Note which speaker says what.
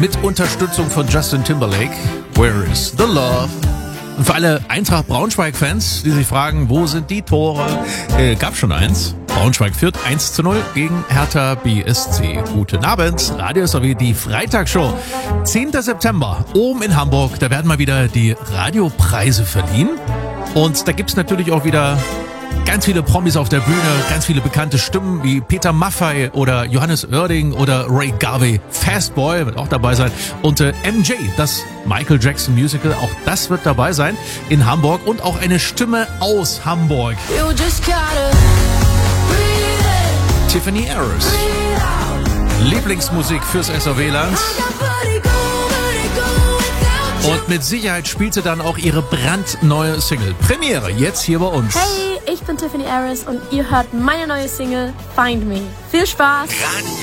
Speaker 1: mit Unterstützung von Justin Timberlake. Where is the love? Und für alle Eintracht Braunschweig-Fans, die sich fragen, wo sind die Tore? Gab schon eins. Braunschweig führt 1:0 gegen Hertha BSC. Guten Abend, Radio SRW, die Freitagsshow. 10. September, oben in Hamburg, da werden mal wieder die Radiopreise verliehen. Und da gibt's natürlich auch wieder ganz viele Promis auf der Bühne, ganz viele bekannte Stimmen wie Peter Maffay oder Johannes Oerding oder Ray Garvey. Fastboy wird auch dabei sein. Und MJ, das Michael Jackson Musical, auch das wird dabei sein in Hamburg. Und auch eine Stimme aus Hamburg. Tiffany Harris. Lieblingsmusik fürs SRW-Land. Und mit Sicherheit spielt sie dann auch ihre brandneue Single. Premiere jetzt hier bei uns.
Speaker 2: Hey, ich bin Tiffany Harris und ihr hört meine neue Single Find Me. Viel Spaß!